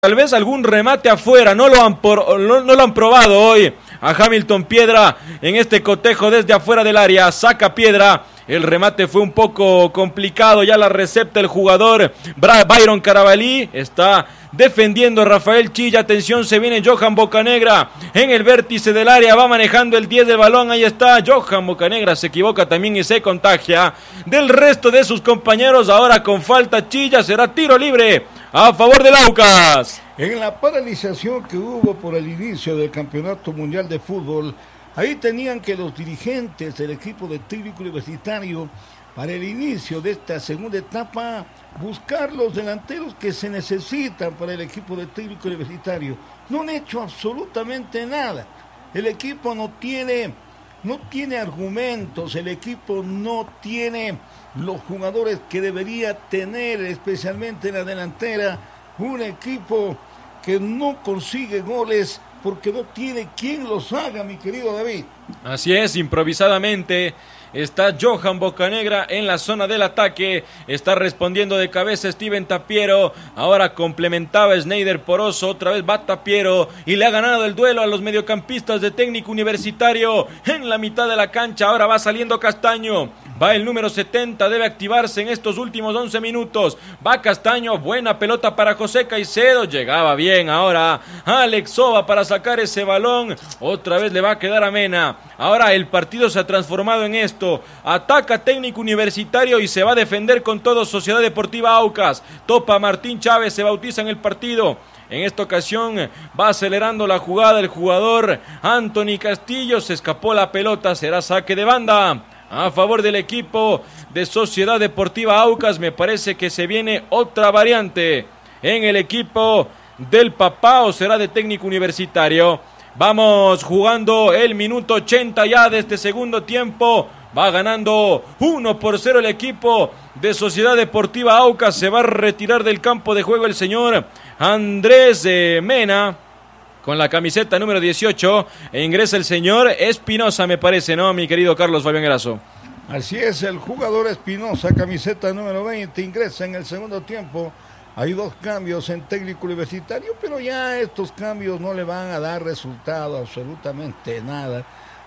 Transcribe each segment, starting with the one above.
Tal vez algún remate afuera, no lo han probado hoy a Hamilton Piedra en este cotejo desde afuera del área, saca Piedra, el remate fue un poco complicado, ya la recepta el jugador Byron Carabalí, está defendiendo Rafael Chilla, atención, se viene Johan Bocanegra en el vértice del área, va manejando el 10 del balón, ahí está Johan Bocanegra, se equivoca también y se contagia del resto de sus compañeros, ahora con falta Chilla, será tiro libre a favor del Aucas. En la paralización que hubo por el inicio del Campeonato Mundial de Fútbol, ahí tenían que los dirigentes del equipo de técnico universitario, para el inicio de esta segunda etapa, buscar los delanteros que se necesitan para el equipo de técnico universitario. No han hecho absolutamente nada. El equipo no tiene argumentos, el equipo no tiene los jugadores que debería tener, especialmente en la delantera. Un equipo que no consigue goles porque no tiene quien los haga, mi querido David. Así es, improvisadamente está Johan Bocanegra en la zona del ataque, está respondiendo de cabeza Steven Tapiero, ahora complementaba Sneider Poroso, otra vez va Tapiero y le ha ganado el duelo a los mediocampistas de Técnico Universitario en la mitad de la cancha, ahora va saliendo Castaño, va el número 70, debe activarse en estos últimos 11 minutos, va Castaño, buena pelota para José Caicedo, llegaba bien ahora Alex Soba para sacar ese balón, otra vez le va a quedar a Mena, ahora el partido se ha transformado en esto, ataca Técnico Universitario y se va a defender con todo Sociedad Deportiva Aucas, topa Martín Chávez, se bautiza en el partido. En esta ocasión va acelerando la jugada el jugador Anthony Castillo, se escapó la pelota, será saque de banda a favor del equipo de Sociedad Deportiva Aucas. Me parece que se viene otra variante en el equipo del Papá, o será de Técnico Universitario. Vamos jugando el minuto 80 ya de este segundo tiempo. Va ganando 1-0 el equipo de Sociedad Deportiva Aucas. Se va a retirar del campo de juego el señor Andrés Mena con la camiseta número 18. E ingresa el señor Espinosa, me parece, ¿no, mi querido Carlos Fabián Erazo? Así es, el jugador Espinosa, camiseta número 20, ingresa en el segundo tiempo. Hay dos cambios en Técnico Universitario, pero ya estos cambios no le van a dar resultado absolutamente nada,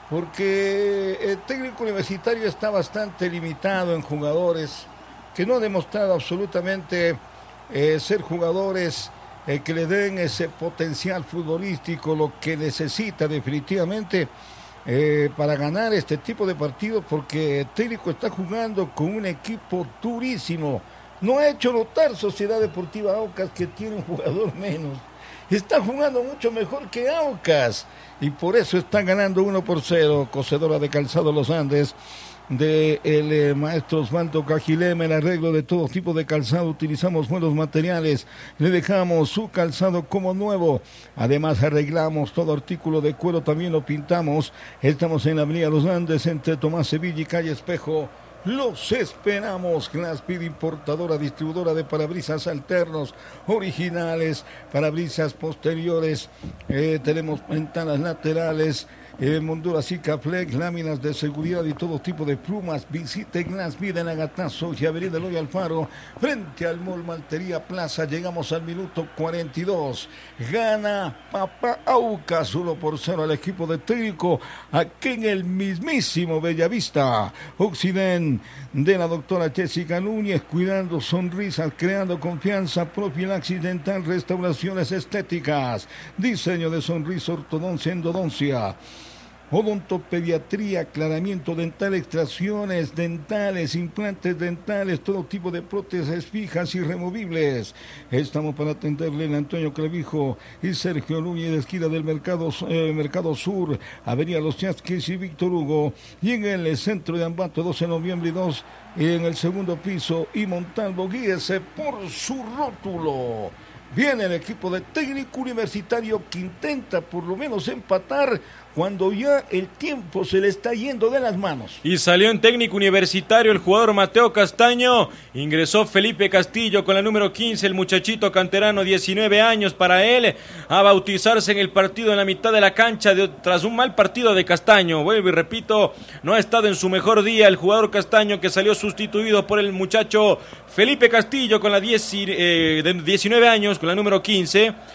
porque el Técnico Universitario está bastante limitado en jugadores que no han demostrado absolutamente ser jugadores que le den ese potencial futbolístico, lo que necesita definitivamente para ganar este tipo de partidos, porque el técnico está jugando con un equipo durísimo. No ha hecho notar Sociedad Deportiva Aucas que tiene un jugador menos. Está jugando mucho mejor que Aucas y por eso están ganando 1-0. Cocedora de Calzado Los Andes, de el maestro Osvaldo Cajilema, el arreglo de todo tipo de calzado, utilizamos buenos materiales, le dejamos su calzado como nuevo, además arreglamos todo artículo de cuero, también lo pintamos. Estamos en la avenida Los Andes entre Tomás Sevilla y calle Espejo. Los esperamos. Glaspid, importadora, distribuidora de parabrisas alternos, originales, parabrisas posteriores, tenemos ventanas laterales, monturas Sikaflex, láminas de seguridad y todo tipo de plumas. Visite Glaspid en Agatazo y Avenida Eloy Alfaro, frente al Mall Maltería Plaza. Llegamos al minuto 42. Gana Papá Aucas 1-0 al equipo de técnico aquí en el mismísimo Bellavista Occidente, de la doctora Jessica Núñez, cuidando sonrisas, creando confianza, profilaxis dental, restauraciones estéticas, diseño de sonrisa, ortodoncia, endodoncia, odontopediatría, aclaramiento dental, extracciones dentales, implantes dentales, todo tipo de prótesis fijas y removibles. Estamos para atenderle en Antonio Clavijo y Sergio Núñez, esquina del Mercado Sur, Avenida Los Chasquis y Víctor Hugo, y en el centro de Ambato, 12 de noviembre y 2, en el segundo piso, y Montalvo, guíese por su rótulo. Viene el equipo de Técnico Universitario que intenta por lo menos empatar cuando ya el tiempo se le está yendo de las manos. Y salió en técnico universitario el jugador Mateo Castaño, ingresó Felipe Castillo con la número 15, el muchachito canterano, 19 años para él, a bautizarse en el partido en la mitad de la cancha tras un mal partido de Castaño. Vuelvo y repito, no ha estado en su mejor día el jugador Castaño, que salió sustituido por el muchacho Felipe Castillo con la de 19 años, con la número 15.